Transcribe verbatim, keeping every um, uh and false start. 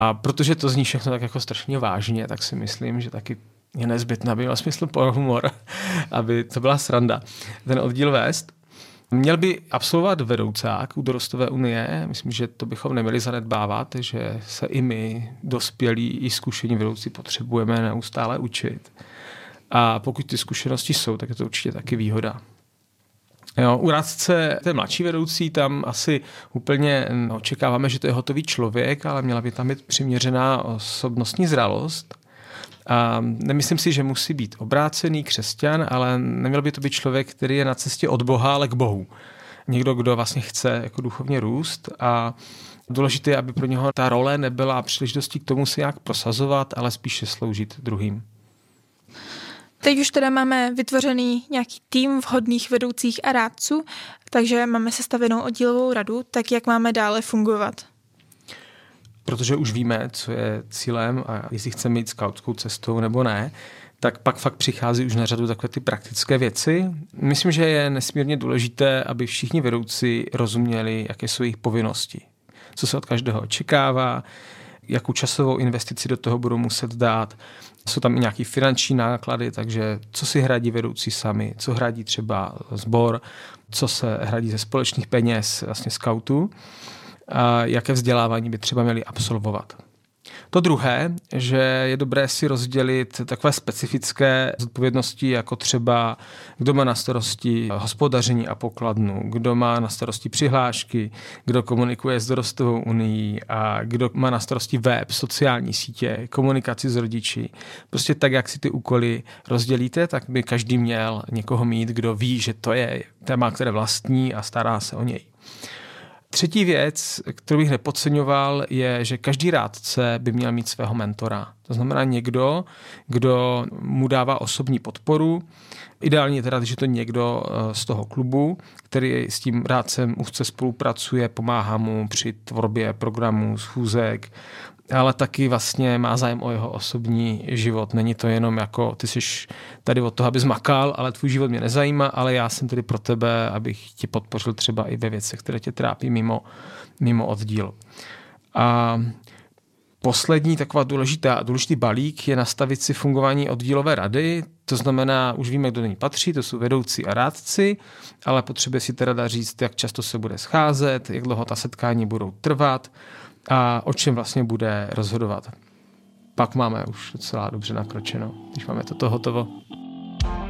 A protože to zní všechno tak jako strašně vážně, tak si myslím, že taky je nezbytné, aby měl smysl pro humor, aby to byla sranda. Ten oddíl vést. Měl by absolvovat vedoucák u Dorostové unie. Myslím, že to bychom neměli zanedbávat, že se i my, dospělí i zkušení vedoucí, potřebujeme neustále učit. A pokud ty zkušenosti jsou, tak je to určitě taky výhoda. Jo, u radce, ten mladší vedoucí, tam asi úplně očekáváme, že to je hotový člověk, ale měla by tam být přiměřená osobnostní zralost. A nemyslím si, že musí být obrácený křesťan, ale neměl by to být člověk, který je na cestě od Boha, ale k Bohu. Někdo, kdo vlastně chce jako duchovně růst a důležité je, aby pro něho ta role nebyla příležitostí k tomu se nějak prosazovat, ale spíše sloužit druhým. Teď už teda máme vytvořený nějaký tým vhodných vedoucích a rádců, takže máme sestavenou oddílovou radu, tak jak máme dále fungovat? Protože už víme, co je cílem a jestli chceme jít skautskou cestou nebo ne, tak pak fakt přichází už na řadu takové ty praktické věci. Myslím, že je nesmírně důležité, aby všichni vedoucí rozuměli, jaké jsou jejich povinnosti, co se od každého očekává, jakou časovou investici do toho budou muset dát. Jsou tam i nějaké finanční náklady, takže co si hradí vedoucí sami, co hradí třeba sbor, co se hradí ze společných peněz vlastně skautů, a jaké vzdělávání by třeba měli absolvovat. To druhé, že je dobré si rozdělit takové specifické zodpovědnosti, jako třeba kdo má na starosti hospodaření a pokladnu, kdo má na starosti přihlášky, kdo komunikuje s Dorostovou unií a kdo má na starosti web, sociální sítě, komunikaci s rodiči. Prostě tak, jak si ty úkoly rozdělíte, tak by každý měl někoho mít, kdo ví, že to je téma, které vlastní a stará se o něj. Třetí věc, kterou bych nepodceňoval, je, že každý rádce by měl mít svého mentora. To znamená někdo, kdo mu dává osobní podporu. Ideálně teda, že to někdo z toho klubu, který s tím rádcem úzce spolupracuje, pomáhá mu při tvorbě programů, schůzek, ale taky vlastně má zájem o jeho osobní život. Není to jenom jako, ty jsi tady od toho, abys makal, ale tvůj život mě nezajímá, ale já jsem tady pro tebe, abych tě podpořil třeba i ve věcech, které tě trápí mimo, mimo oddíl. A poslední taková důležitá, důležitý balík je nastavit si fungování oddílové rady. To znamená, už víme, kdo do ní patří, to jsou vedoucí a rádci, ale potřebuje si ta rada říct, jak často se bude scházet, jak dlouho ta setkání budou trvat a o čem vlastně bude rozhodovat. Pak máme už docela dobře nakročeno, když máme toto hotovo.